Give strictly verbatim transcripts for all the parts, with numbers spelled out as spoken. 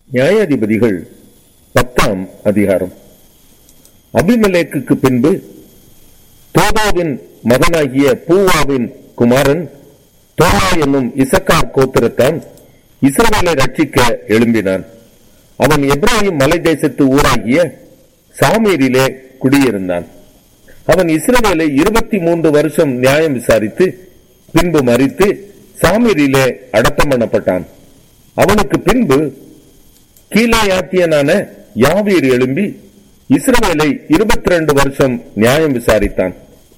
நியாயாதிபதிகள் பத்தாம் அதிகாரம். அபிமெலேக்குக்கு பின்பு தோதாவின் மகனாகிய பூவாவின் குமாரன் தோலா என்னும் இசக்கார் கோத்திரத்தான் இஸ்ரவேலை ரட்சிக்க எழும்பினான். அவன் எப்ராயிம் மலை தேசத்து ஊராகிய சாமீரிலே குடியிருந்தான். அவன் இஸ்ரவேலை இருபத்தி மூன்று வருஷம் நியாயம் விசாரித்து பின்பு மரித்து சாமீரிலே அடக்கம் பண்ணப்பட்டான். அவனுக்கு பின்பு கீலேயாத்தியனான யாவீர் எழும்பி இஸ்ரவேலை இருபத்தி ரெண்டு வருஷம் நியாயம் விசாரித்தான்.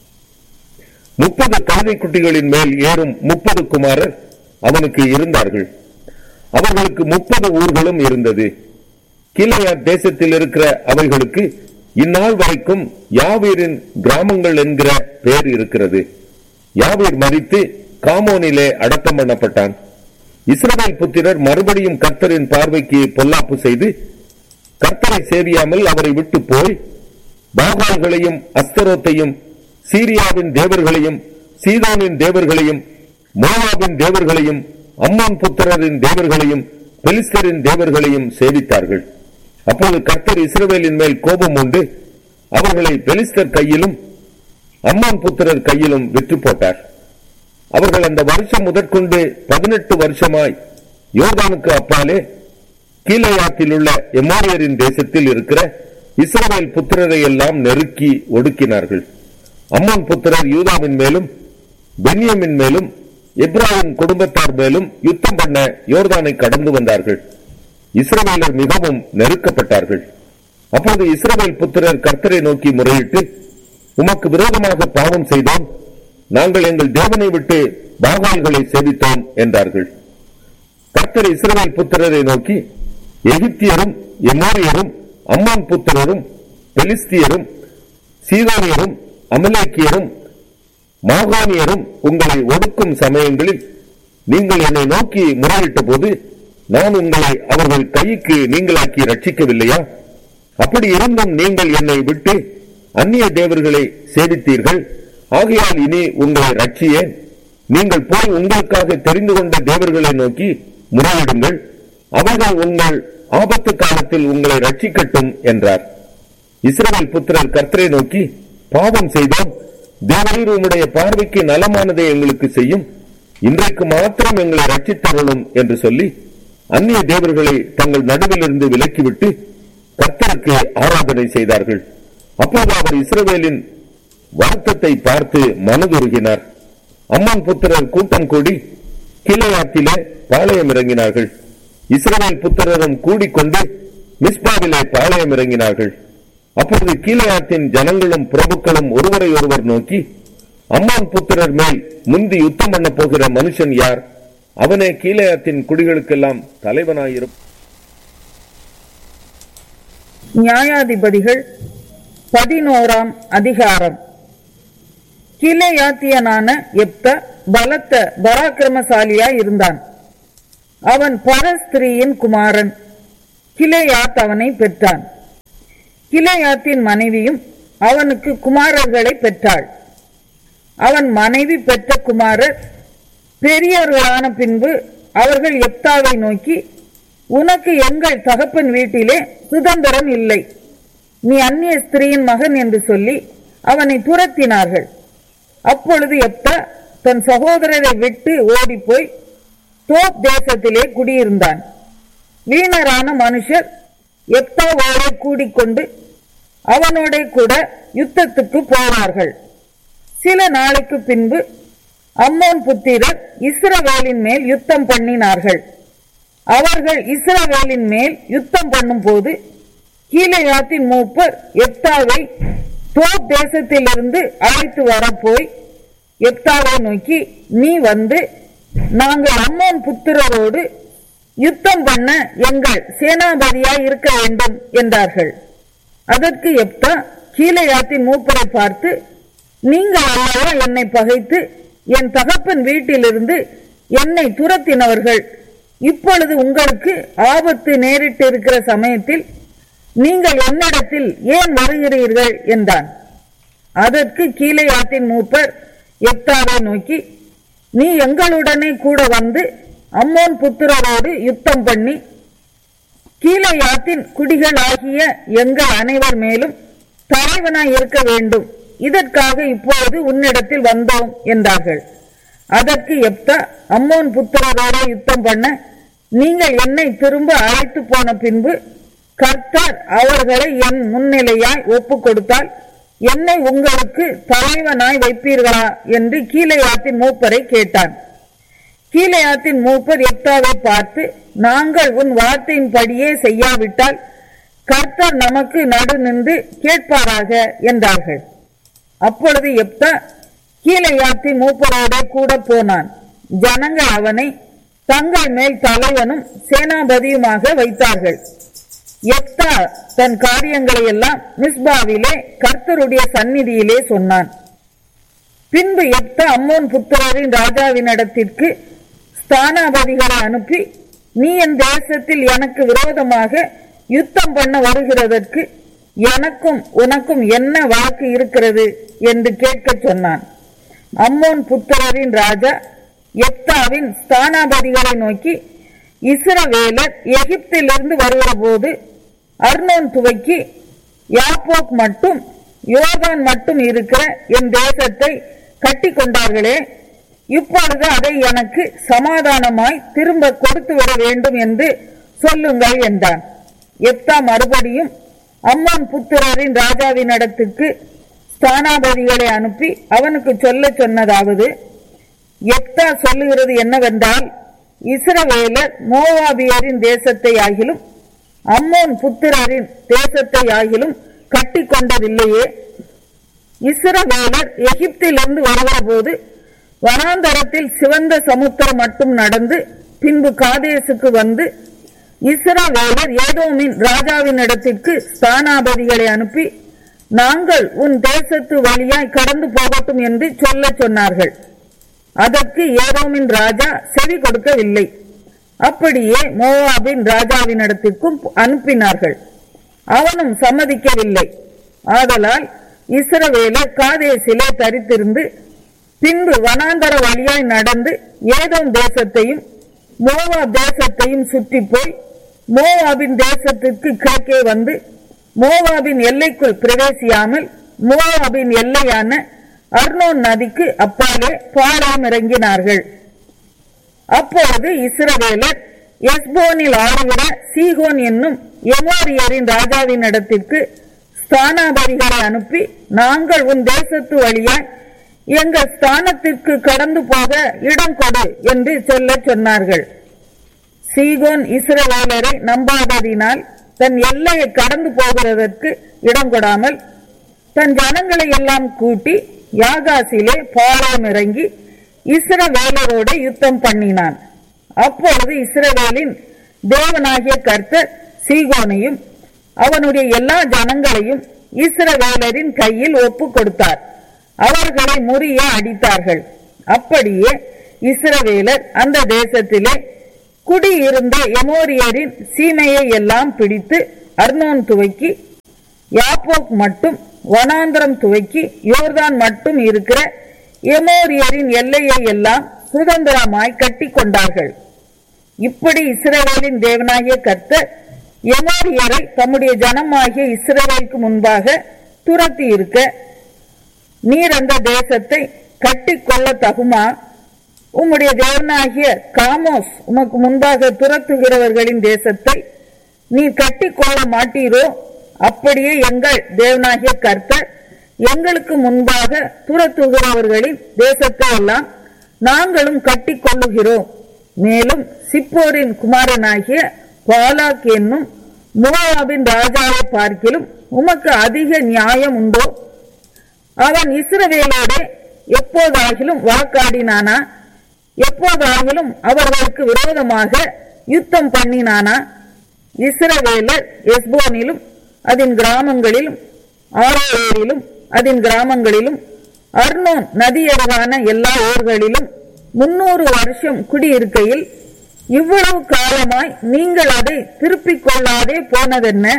முப்பது கழுதை குட்டிகளின் மேல் ஏறும் முப்பது குமாரர் அவனுக்கு இருந்தார்கள். அவர்களுக்கு முப்பது ஊர்களும் இருந்தது. கீலேயாத் தேசத்தில் இருக்கிற அவைகளுக்கு இந்நாள் வரைக்கும் யாவீரின் கிராமங்கள் என்கிற பெயர் இருக்கிறது. யாவீர் மரித்து காமோனிலே அடக்கம் பண்ணப்பட்டான். இஸ்ரவேல் புத்திரர் மறுபடியும் கர்த்தரின் பார்வைக்கு பொல்லாப்பு செய்து கர்த்தரை சேவியாமல் அவரை விட்டு போய் பாகால்களையும் அஸ்தரோத்தையும் சீரியாவின் தேவர்களையும் சீதோனின் தேவர்களையும் மோவாபின் தேவர்களையும் அம்மோன் புத்திரரின் தேவர்களையும் பெலிஸ்தரின் தேவர்களையும் சேவித்தார்கள். அப்போது கர்த்தர் இஸ்ரவேலின் மேல் கோபம் உண்டு அவர்களை பெலிஸ்தர் கையிலும் அம்மோன் புத்திரர் கையிலும் விற்று போட்டார். அவர்கள் அந்த வருஷம் முதற்கொண்டு பதினெட்டு வருஷமாய் யோர்தானுக்கு அப்பாலே கீலேயாத்தில் உள்ள எமோரியரின் தேசத்தில் இருக்கிற இஸ்ரவேல் புத்திரரை எல்லாம் நெருக்கி ஒடுக்கினார்கள். அம்மோன் புத்திரர் யூதாவின் மேலும் பென்யமின் மேலும் எப்ராயிம் குடும்பத்தார் மேலும் யுத்தம் பண்ண யோர்தானை கடந்து வந்தார்கள். இஸ்ரவேலர் மிகவும் நெருக்கப்பட்டார்கள். அப்போது இஸ்ரவேல் புத்திரர் கர்த்தரை நோக்கி முறையிட்டு, உமக்கு விரோதமாக பாவம் செய்தோம், நாங்கள் எங்கள் தேவனை விட்டு பாகால்களை சேவித்தோம் என்றார்கள். கர்த்தர் இஸ்ரவேல் புத்திரரை நோக்கி, எகிப்தியரும் எமோரியரும் அம்மோன் புத்திரரும் பெலிஸ்தியரும் சீதோனியரும் அமலேக்கியரும் மாகானியரும் உங்களை ஒடுக்கும் சமயங்களில் நீங்கள் என்னை நோக்கி முறையிட்ட போது நான் உங்களை அவர்கள் கைக்கு நீங்களாக்கி ரட்சிக்கவில்லையா? அப்படி இருந்தும் நீங்கள் என்னை விட்டு அந்நிய தேவர்களை சேவித்தீர்கள். ஆகையால் இனி உங்களை ரட்சியேன். நீங்கள் போய் உங்களுக்காக தெரிந்து கொண்ட தேவர்களை நோக்கி முறையிடுங்கள், அவர்கள் உங்கள் ஆபத்து காலத்தில் உங்களை ரட்சிக்கட்டும் என்றார். இஸ்ரவேல் புத்திரர் கர்த்தரை நோக்கி, பாவம் செய்தோம், தேவரீர் உம்முடைய பார்வைக்கு நலமானதை எங்களுக்கு செய்யும், இன்றைக்கு மாத்திரம் எங்களை ரட்சித்தருளும் என்று சொல்லி அந்நிய தேவர்களை தங்கள் நடுவிலிருந்து விலக்கிவிட்டு கர்த்தருக்கு ஆராதனை செய்தார்கள். அப்போது அவர் இஸ்ரவேலின் வருத்தத்தை பார்த்து மனதுருகினார். அம்மோன் புத்திரர் கூட்டம் கூடி கீலேயாத்திலே பாளையம் இறங்கினார்கள். இஸ்ரவேல் புத்திரரும் கூடிக்கொண்டு மிஸ்பாவிலே பாளையம் இறங்கினார்கள். அப்பொழுது கீலேயாத்தின் ஜனங்களும் பிரபுக்களும் ஒருவரை ஒருவர் நோக்கி, அம்மோன் புத்திரர் மேல் முந்தி யுத்தம் பண்ண போகிற மனுஷன் யார்? அவனே கீலேயாத்தின் குடிகளுக்கெல்லாம் தலைவனாயிரும். நியாயாதிபதிகள் பதினோராம் அதிகாரம். கீலேயாத்தியனான எப்தா பலத்த பராக்கிரமசாலியாய் இருந்தான். அவன் பரஸ்திரியின் குமாரன். கிலேயாத் அவனை பெற்றான். கிலேயாத்தின் மனைவியும் அவனுக்கு குமாரர்களை பெற்றாள். அவன் மனைவி பெற்ற குமாரர் பெரியவர்களான பின்பு அவர்கள் எப்தாவை நோக்கி, உனக்கு எங்கள் தகப்பன் வீட்டிலே சுதந்திரம் இல்லை, நீ அந்நிய ஸ்திரீயின் மகன் என்று சொல்லி அவனை துரத்தினார்கள். அப்பொழுது எப்தா தன் சகோதரரை விட்டு ஓடி போய் தோப் தேசத்திலே குடியிருந்தான். வீணரான மனுஷர் எப்தாவோட கூடிக்கொண்டு அவனோட கூட யுத்தத்துக்கு போனார்கள். சில நாளைக்கு பின்பு அம்மோன் புத்திரர் இஸ்ரவேலின் மேல் யுத்தம் பண்ணினார்கள். அவர்கள் இஸ்ரவேலின் மேல் யுத்தம் பண்ணும் போது கீலேயாத்தின் மூப்பர் எப்தாவை தோப் தேசத்திலிருந்து அழைத்து வர போய் எப்தாவை நோக்கி, நீ வந்து நாங்கள் அம்மோன் புத்திரரோடு யுத்தம் பண்ண எங்கள் சேனாபதியாய் இருக்க வேண்டும் என்றார்கள். அதற்கு எப்தா கீலேயாத்தின் மூப்பரை பார்த்து, நீங்கள் அல்லவா என்னை பகைத்து என் தகப்பன் வீட்டிலிருந்து என்னை துரத்தினவர்கள், இப்பொழுது உங்களுக்கு ஆபத்து நேரிட்டு இருக்கிற சமயத்தில் நீங்கள் என்னிடத்தில் ஏன் வருகிறீர்கள் என்றான். அதற்கு கீலேயாத்தின் மூப்பர் எப்தாவை நோக்கி, நீ எங்களுடனே கூட வந்து அம்மோன் புத்திரரோடு யுத்தம் பண்ணி கீலேயாத்தின் குடிகளாகிய எங்கள் அனைவர் மேலும் தலைவனாய் இருக்க வேண்டும், இதற்காக இப்போது உன்னிடத்தில் வந்தோம் என்றார்கள். அதற்கு யெப்தா, அம்மோன் புத்திரரோட யுத்தம் பண்ண நீங்கள் என்னை திரும்ப அழைத்து போன பின்பு கர்த்தர் அவர்களை என் முன்னிலையாய் ஒப்பு கொடுத்தால் என்னை உங்களுக்கு தலைவனாய் வைப்பீர்களா என்று கீலேயாத்தின் மூப்பரை கேட்டான். கீலேயாத்தின் மூப்பர் யெப்தாவை பார்த்து, நாங்கள் உன் வார்த்தையின்படியே செய்யாவிட்டால் கர்த்தர் நமக்கு நடு நின்று கேட்பாராக என்றார்கள். அப்பொழுது யெப்தா கீலேயாத்தின் மூப்பரோட கூட போனான். ஜனங்கள் அவனை தங்கள் மேல் தலைவனும் சேனாபதியுமாக வைத்தார்கள். யெப்தா தன் காரியங்களை எல்லாம் மிஸ்பாவிலே கர்த்தருடைய சந்நிதியிலே சொன்னான். பின்பு யெப்தா அம்மோன் புத்திரரின் ராஜாவினிடத்திற்கு ஸ்தானாபதிகளை அனுப்பி, நீ என் தேசத்தில் எனக்கு விரோதமாக யுத்தம் பண்ண வருகிறதற்கு எனக்கும் உனக்கும் என்ன வழக்கு இருக்கிறது என்று கேட்க சொன்னான். அம்மோன் புத்திரரின் ராஜா யெப்தாவின் ஸ்தானாபதிகளை நோக்கி, இஸ்ரவேலர் எகிப்திலிருந்து வருகிற போது அர்னோன் துவக்கி யாப்போக் மட்டும் யோர்தான் மட்டும் இருக்கிற என் தேசத்தை கட்டி கொண்டார்களே, இப்பொழுது அதை எனக்கு சமாதானமாய் திரும்ப கொடுத்து விட வேண்டும் என்று சொல்லுங்கள் என்றான். யெப்தா மறுபடியும் அம்மோன் புத்திரரின் ராஜாவினிடத்துக்கு ஸ்தானாபதிகளை அனுப்பி அவனுக்கு சொல்ல சொன்னதாவது, யெப்தா சொல்லுகிறது என்னவென்றால், இஸ்ரவேலர் மோவாபியரின் தேசத்தை ஆகிலும் அம்மோன் புத்திரரின் தேசத்தை ஆகிலும் கட்டி கொண்டதில்லையே. இஸ்ரவேலர் எகிப்திலிருந்து வருகிற போது வனாந்தரத்தில் சிவந்த சமுத்திரம் மட்டும் நடந்து பின்பு காதேசுக்கு வந்து இஸ்ரவேலர் ஏதோமின் ராஜாவின் இடத்திற்கு ஸ்தானாபதிகளை அனுப்பி, நாங்கள் உன் தேசத்து வழியாய் கடந்து போகட்டும் என்று சொல்ல சொன்னார்கள். அதற்கு ஏதோமின் ராஜா செவி கொடுக்கவில்லை. அப்படியே மோவாபின் ராஜாவினிடத்திற்கும் அனுப்பினார்கள். அவனும் சம்மதிக்கவில்லை. ஆதலால் இஸ்ரவேலர் காதேசிலே தரித்திருந்து பின்பு வனாந்தர வழியாய் நடந்து ஏதோம் தேசத்தையும் மோவாப் தேசத்தையும் சுற்றி போய் மோவாபின் தேசத்திற்கு கிழக்கே வந்து மோவாபின் எல்லைக்குள் பிரவேசியாமல் மோவாபின் எல்லையான அர்னோன் நதிக்கு அப்பாலே பாராம் இறங்கினார்கள். அப்பொழுது இஸ்ரவேலர் எஸ்போனில் ஆளுகிற சீகோன் என்னும் எமோரியரின் ராஜாவின் இடத்திற்கு ஸ்தானாபதிகளை அனுப்பி, நாங்கள் உன் தேசத்து வழியாய் எங்கள் ஸ்தானத்திற்கு கடந்து போக இடம் கொடு என்று சொல்ல சொன்னார்கள். சீகோன் இஸ்ரவேலரை நம்பாததினால் தன் எல்லையை கடந்து போகிறதற்கு இடம் கொடாமல் தன் ஜனங்களை எல்லாம் கூட்டி யாகாசிலே பாராம் இறங்கி இஸ்ரவேலரோடு யுத்தம் பண்ணினான். அப்பொழுது இஸ்ரவேலின் தேவனாகிய கர்த்தர் சீகோனையும் அவனுடைய எல்லா ஜனங்களையும் இஸ்ரவேலரின் கையில் ஒப்பு கொடுத்தார். அவர்களை முறிய அடித்தார்கள். அப்படியே இஸ்ரவேலர் அந்த தேசத்திலே குடியிருந்த எமோரியரின் சீமையை எல்லாம் பிடித்து அர்னோன் துவக்கி யாப்போக் மட்டும் வனாந்திரம் துவக்கி யோர்தான் மட்டும் இருக்கிற எமோரியரின் எல்லையை எல்லாம் சுதந்திரமாய் கட்டி கொண்டார்கள். இப்படி இஸ்ரவேலின் தேவனாகிய கர்த்தர் எமோரியரை தம்முடைய ஜனமாகிய இஸ்ரவேலுக்கு முன்பாக துரத்தி இருக்க, நீர் அந்த தேசத்தை கட்டி கொள்ள தகுமா? உம்முடைய தேவனாகிய காமோஸ் உமக்கு முன்பாக துரத்துகிறவர்களின் தேசத்தை நீர் கட்டி கொள்ள மாட்டீரோ? அப்படியே எங்கள் தேவனாகிய கர்த்தர் எங்களுக்கு முன்பாக துரத்துகிறவர்களின் தேசத்தை எல்லாம் நாங்களும் கட்டி கொள்ளுகிறோம். மேலும் சிப்போரின் குமாரனாகிய பாலாக் என்னும் மோவாபின் ராஜாவை பார்க்கிலும் உமக்கு அதிக நியாயம் உண்டோ? அவன் இஸ்ரவேலோடு எப்போதாகிலும் வாக்காடினானா? எப்போதாகிலும் அவர்களுக்கு விரோதமாக யுத்தம் பண்ணினானா? இஸ்ரவேலர் எஸ்போனிலும் அதன் கிராமங்களிலும் ஆரோவேரிலும் அதன் கிராமங்களிலும் அர்னோன் நதியருகான எல்லா ஊர்களிலும் முன்னூறு வருஷம் குடியிருக்கையில் இவ்வளவு காலமாய் நீங்கள் அதை திருப்பிக் கொள்ளாதே போனதென்ன?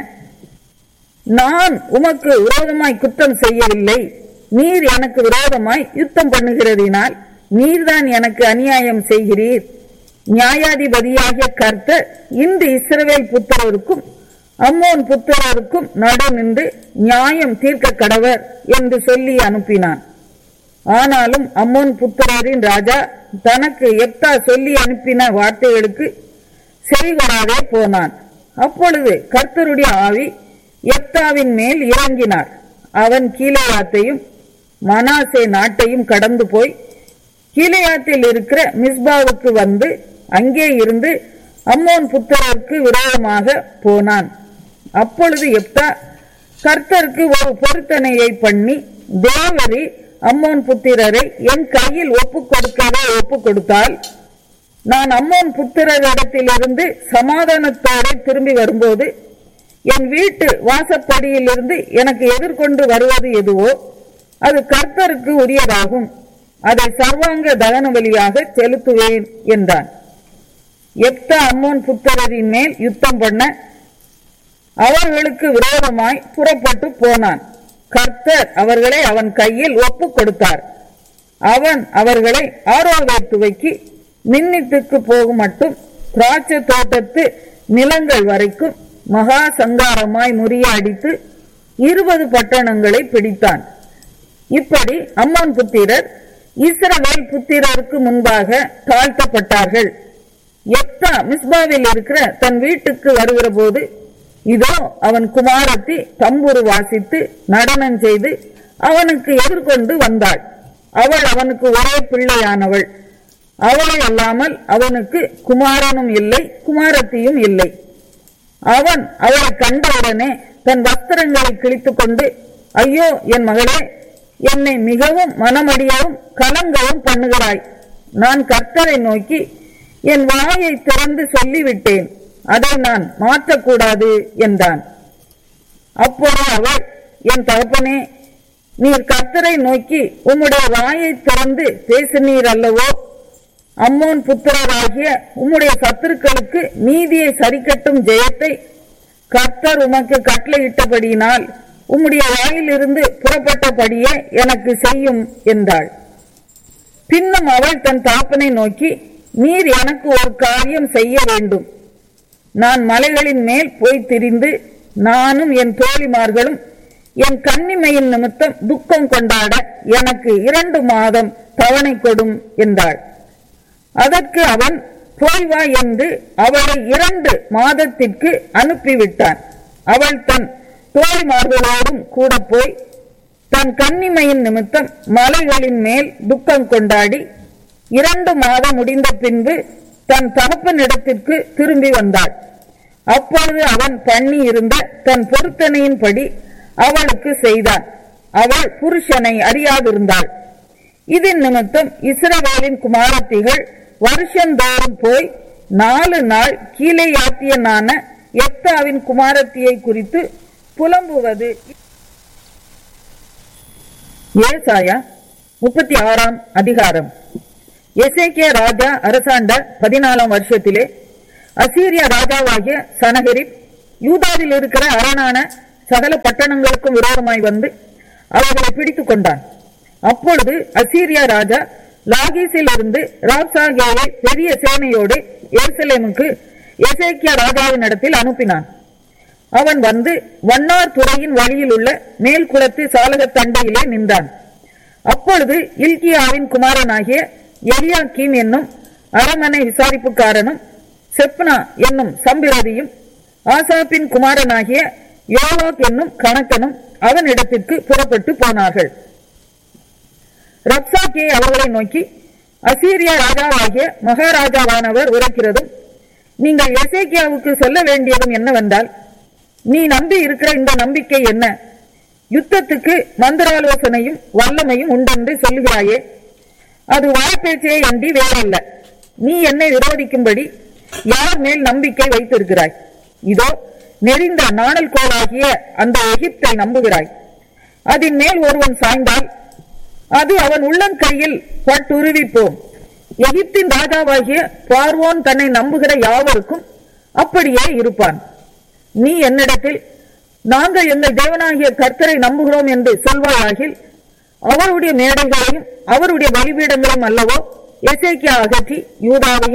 நான் உமக்கு விரோதமாய் குற்றம் செய்யவில்லை. நீர் எனக்கு விரோதமாய் யுத்தம் பண்ணுகிறதினால் நீர்தான் எனக்கு அநியாயம் செய்கிறீர். நியாயாதிபதியாகிய கர்த்தர் இந்த இஸ்ரவேல் புத்திரருக்கும் அம்மோன் புத்திரருக்கும் நடு நின்று நியாயம் தீர்க்க கடவர் என்று சொல்லி அனுப்பினான். ஆனாலும் அம்மோன் புத்திரரின் ராஜா தனக்கு எப்தா சொல்லி அனுப்பின வார்த்தைகளுக்கு செவிகொடாதே போனான். அப்பொழுது கர்த்தருடைய ஆவி எப்தாவின் மேல் இறங்கினார். அவன் கீலேயாத்தையும் மனாசே நாட்டையும் கடந்து போய் கீலேயாத்தில் இருக்கிற மிஸ்பாவுக்கு வந்து அங்கே இருந்து அம்மோன் புத்திரருக்கு விரோதமாக போனான். அப்பொழுது எப்தா கர்த்தருக்கு ஒரு பொருத்தனையை பண்ணி, தேவரி அம்மோன் புத்திரரை என் கையில் ஒப்பு கொடுக்கவே ஒப்பு கொடுத்தால் நான் அம்மோன் புத்திரரிடத்திலிருந்து சமாதானத்தோடு திரும்பி வரும்போது என் வீட்டு வாசப்படியிலிருந்து எனக்கு எதிர்கொண்டு வருவது எதுவோ அது கர்த்தருக்கு உரியதாகும். அதை சர்வாங்க தகன பலியாக செலுத்துவேன் என்றான். எப்தா அம்மோன் புத்திரரின் மேல் யுத்தம் பண்ண அவர்களுக்கு விரோதமாய் புறப்பட்டு போனான். கர்த்தர் அவர்களை அவன் கையில் ஒப்பு கொடுத்தார். அவன் அவர்களை ஆரோவேத்துவைக்கு மின்னித்துக்கு போகும் மட்டும் திராட்சை தோட்டத்து நிலங்கள் வரைக்கும் மகா சங்காரமாய் முறியடித்து இருபது பட்டணங்களை பிடித்தான். இப்படி அம்மோன் புத்திரர் இஸ்ரவேல் புத்திரருக்கு முன்பாக தாழ்த்தப்பட்டார்கள். எப்தா மிஸ்பாவில் இருக்கிற தன் வீட்டுக்கு வருகிற போது இதோ அவன் குமாரத்தி தம்புரு வாசித்து நடனம் செய்து அவனுக்கு எதிர்கொண்டு வந்தாள். அவள் அவனுக்கு ஒரே பிள்ளையானவள். அவளை அல்லாமல் அவனுக்கு குமாரனும் இல்லை, குமாரத்தியும் இல்லை. அவன் அவளை கண்டவுடனே தன் வஸ்திரங்களை கிழித்துக் கொண்டு, ஐயோ என் மகளே, என்னை மிகவும் மனமடியவும் கலங்கவும் பண்ணுகிறாய். நான் கர்த்தரை நோக்கி என் வாயை திறந்து சொல்லிவிட்டேன், அதை நான் மாற்றக்கூடாது என்றான். அப்போது அவள், என் தகப்பனே, நீர் கர்த்தரை நோக்கி உம்முடைய வாயை திறந்து பேசினீர் அல்லவோ? அம்மோன் புத்திரராகிய உம்முடைய சத்துருக்களுக்கு நீதியை சரிக்கட்டும் ஜெயத்தை கர்த்தர் உமக்கு கட்டளையிட்டபடியினால் உம்முடைய வாயிலிருந்து புறப்பட்டபடியே எனக்கு செய்யும் என்றாள். பின்னும் அவள் தன் தகப்பனை நோக்கி, நீர் எனக்கு ஒரு காரியம் செய்ய வேண்டும். நான் மலைகளின் மேல் போய் திரிந்து நானும் என் தோழிமார்களும் என் கன்னிமையின் நிமித்தம் துக்கம் கொண்டாட எனக்கு இரண்டு மாதம் தவணை கொடும் என்றாள். அதற்கு அவன், போய் வா என்று அவளை இரண்டு மாதத்திற்கு அனுப்பிவிட்டான். அவள் தன் தோழிமார்களோடும் கூட போய் தன் கன்னிமையின் நிமித்தம் மலைகளின் மேல் துக்கம் கொண்டாடி இரண்டு மாதம் முடிந்த பின்பு தன் தகப்பனிடத்திற்கு திரும்பி வந்தாள். அப்பொழுது அவன் பண்ணி இருந்த தன் பொருத்தனையின்படி அவளுக்கு செய்தான். அவள் புருஷனை அறியாதிருந்தாள். இதன் நிமித்தம் இஸ்ரவேலின் குமாரத்திகள் வருஷந்தோறும் போய் நாலு நாள் கீலேயாத்தியனான எப்தாவின் குமாரத்தியை குறித்து புலம்புவது. ஏசாயா முப்பத்தி ஆறாம் அதிகாரம். எசேக்கியா ராஜா அரசாண்ட பதினாலாம் வருஷத்திலே அசீரியா ராஜாவாகிய சனகரிப் யூதாவில் இருக்கிற அரணான சகல பட்டணங்களுக்கும் விரோதமாய் வந்து அவர்களை பிடித்துக் கொண்டான். அப்பொழுது அசீரியா ராஜா லாகீசில் இருந்து ராப்சாகேயை பெரிய சேனையோடு எருசலேமுக்கு எசேக்கியா ராஜாவின் இடத்தில் அனுப்பினான். அவன் வந்து வண்ணார் துறையின் வழியில் உள்ள மேல் குளத்து சாலகத் தண்டையிலே நின்றான். அப்பொழுது இல்கியாவின் குமாரனாகிய எலியாக்கீம் என்னும் அரமனை விசாரிப்புக்காரனும் செப்னா என்னும் சம்பிரதியும் ஆசாப்பின் குமாரனாகிய யோவாக் என்னும் கணக்கனும் அவன் இடத்திற்கு புறப்பட்டு போனார்கள். ரப்சாக்கே அவர்களை நோக்கி, அசீரியா ராஜாவாகிய மகாராஜாவானவர் உரைக்கிறதும் நீங்கள் எசேக்கியாவுக்கு சொல்ல வேண்டியதும் என்னவென்றால், நீ நம்பி இருக்கிற இந்த நம்பிக்கை என்ன? யுத்தத்துக்கு மந்திராலோசனையும் வல்லமையும் உண்டென்று சொல்லுகிறாயே, அது வாய்ப்பேச்சே அன்றி வேறல்ல. நீ என்னை விரோதிக்கும்படி யார் மேல் நம்பிக்கை வைத்திருக்கிறாய்? இதோ நெறிந்த நாணல் கோலாகிய அந்த எகிப்தை நம்புகிறாய். அதன் மேல் ஒருவன் சாய்ந்தால் அது அவன் உள்ளங்கையில் பட்டுருவிப்போம். எகிப்தின் ராஜாவாகிய பார்வோன் தன்னை நம்புகிற யாவருக்கும் அப்படியே இருப்பான். நீ என்னிடத்தில் நாங்கள் எங்கள் தேவனாகிய கர்த்தரை நம்புகிறோம் என்று சொல்வாயாகில் அவருடைய மேடைகளையும் அவருடைய பலிபீடங்களையும் அல்லவோ எசேக்கியா அகற்றி யூதாவையும்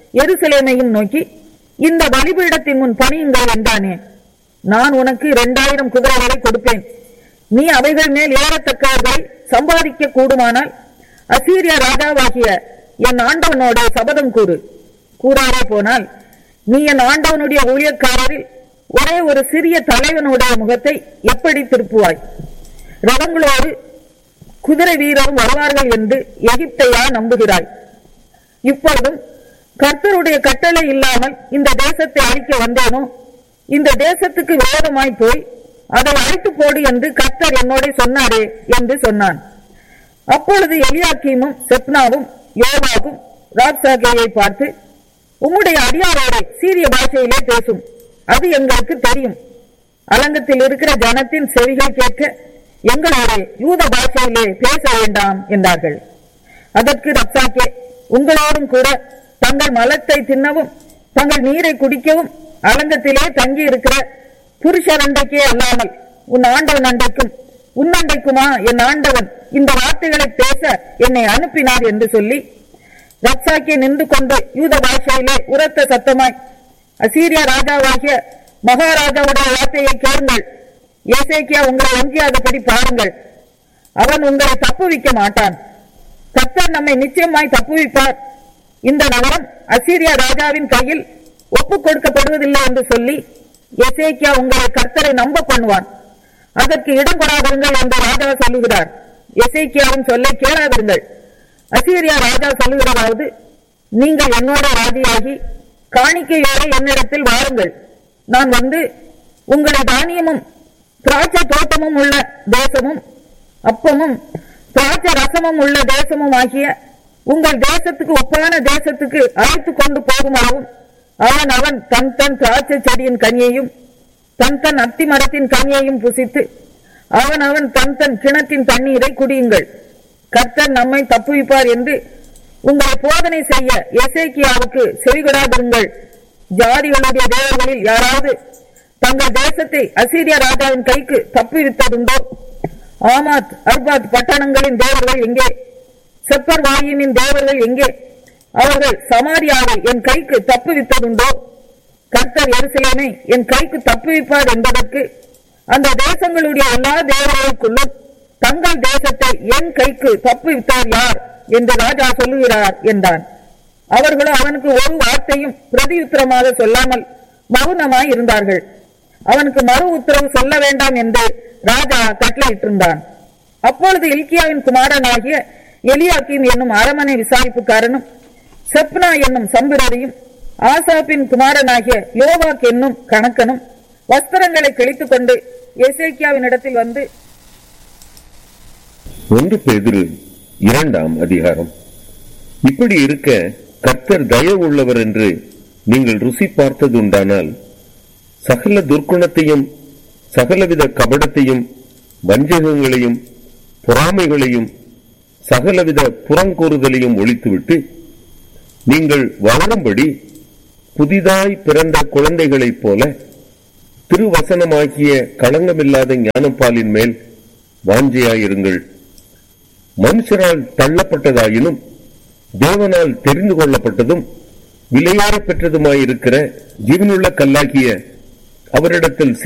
எருசலேமையும் நோக்கி, இந்த பலிபீடத்தின் முன் பணியுங்கள் என்றானே. நான் உனக்கு இரண்டாயிரம் குதிரைகளை கொடுப்பேன். நீ அவைகள் மேல் ஏறத்தக்கவர்களை சம்பாதிக்க கூடுமானால் அசீரிய ராஜாவாகிய என் ஆண்டவனோட சபதம் கூறு. கூறாரே போனால் நீ என் ஆண்டவனுடைய ஊழியக்காரரில் ஒரே ஒரு சிறிய தலைவனுடைய முகத்தை எப்படி திருப்புவாய்? ரதங்களோடு குதிரை வீரரும் வருவார்கள் என்று எகிப்தையா நம்புகிறாய்? இப்பொழுதும் கர்த்தருடைய கட்டளை இல்லாமல் இந்த தேசத்தை அழிக்க வந்தேனோ? இந்த தேசத்துக்கு விரோதமாய் போய் அதை அழித்து போடு என்று கர்த்தர் என்னோட சொன்னாரே என்று சொன்னான். அப்பொழுது எலியாக்கீமும் செப்னாவும் யோவாகும் ராப்சாகேயை பார்த்து, உம்முடைய அடியாரோட சீரிய பாஷையிலே பேசும், அது எங்களுக்கு தெரியும். அலங்கத்தில் இருக்கிற ஜனத்தின் செவிகள் கேட்க எங்களோட யூத பாஷையிலே பேச வேண்டாம் என்றார்கள். அதற்கு ரப்சாக்கே, உங்களோடும் கூட தங்கள் மலத்தை தின்னவும் தங்கள் நீரை குடிக்கவும் அலங்கத்திலே தங்கி இருக்கிற புருஷர் அண்டைக்கே அல்லாமல் உன் ஆண்டவன் அண்டைக்கும் உன்னண்டைக்குமா என் ஆண்டவன் இந்த வார்த்தைகளை பேச என்னை அனுப்பினார் என்று சொல்லி ரப்சாக்கே நின்று கொண்டு யூத பாஷையிலே உரத்த சத்தமாய், அசீரியா ராஜாவாகிய மகாராஜாவுடைய வார்த்தையை கேளுங்கள். எசேக்கியா உங்களை வஞ்சியாதபடி பாருங்கள். அவன் உங்களை தப்புவிக்க மாட்டான். கர்த்தர் நம்மை நிச்சயமாய் தப்புவிப்பார். இந்த நகரம் அசீரியா ராஜாவின் கையில் ஒப்புக் கொடுக்கப்படுவதில்லை என்று சொல்லி எசேக்கியா உங்களை கர்த்தரை நம்ப பண்ணுவான். அதற்கு இடம் கொடாதிருங்கள் என்று ராஜா சொல்லுகிறார். எசேக்கியாவின் சொல்லை கேளாதிருங்கள். அசீரியா ராஜா சொல்லுகிறதாவது, நீங்கள் என்னோட ராஜியாகி காணிக்கையோட என்னிடத்தில் வாருங்கள். நான் வந்து உங்களை தானியமும் திராட்சை தோட்டமும் உள்ள தேசமும் அப்பமும் திராட்சை ரசமும் உள்ள தேசமும் ஆகிய உங்கள் தேசத்துக்கு ஒப்பான தேசத்துக்கு அழைத்து கொண்டு போகுமாவும் அவன் அவன் தன் தன் திராட்சை செடியின் கனியையும் தன் தன் அத்தி மரத்தின் கனியையும் புசித்து அவன் அவன் தன் தன் கிணற்றின் தண்ணீரை குடியுங்கள். கர்த்தர் நம்மை தப்புவிப்பார் என்று உங்களை போதனை செய்ய எசேக்கியாவுக்கு செவிகொடாதிருங்கள். ஜாதிகளுடைய தேவர்களில் யாராவது தங்கள் தேசத்தை அசீரியா ராஜாவின் கைக்கு தப்புவித்ததுண்டோ? ஆமாத் அர்பாத் பட்டணங்களின் தேவர்கள் எங்கே? செப்பர் வாயினின் தேவர்கள் எங்கே? அவர்கள் சமாரியாவை என் கைக்கு தப்புவித்ததுண்டோ? கர்த்தர் எருசலேமை என் கைக்கு தப்புவிப்பார் என்பதற்கு அந்த தேசங்களுடைய எல்லா தேவர்களுக்குள்ளும் தங்கள் தேசத்தை என் கைக்கு தப்புவித்தார் யார் என்று ராஜா சொல்லுகிறார் என்றான். அவர்களோ அவனுக்கு ஒரு வார்த்தையும் பிரதியுத்தரமாக சொல்லாமல் மௌனமாய் இருந்தார்கள். அவனுக்கு மறு உத்தரவு சொல்ல வேண்டாம் என்று ராஜா கட்டளையிட்டிருந்தான். அப்பொழுது இல்கியாவின் குமாரனாகிய எலியாக்கீம் என்னும் அரமனை விசாரிப்புக்காரனும் செப்னா என்னும் சம்பிரதியும் ஆசாப்பின் குமாரனாகிய யோவாக் என்னும் கணக்கனும் வஸ்திரங்களை கிழித்துக் கொண்டு எசேக்கியாவின் இடத்தில் வந்து, ஒன்று பேதுரு இரண்டாம் அதிகாரம். இப்படி இருக்க கர்த்தர் தயவு உள்ளவர் என்று நீங்கள் ருசி பார்த்தது உண்டானால் சகல துர்க்குணத்தையும் சகலவித கபடத்தையும் வஞ்சகங்களையும் பொறாமைகளையும் சகலவித புறங்கூறுதலையும் ஒழித்துவிட்டு நீங்கள் வளரும்படி புதிதாய் பிறந்த குழந்தைகளைப் போல திருவசனமாகிய களங்கமில்லாத ஞானப்பாலின் மேல் வாஞ்சையாயிருங்கள். மனுஷரால் தள்ளப்பட்டதாயினும் தேவனால் தெரிந்து கொள்ளப்பட்டதும் விலையேற பெற்றதுமாயிருக்கிற ஜீவனுள்ள கல்லாகிய அவரிடத்தில்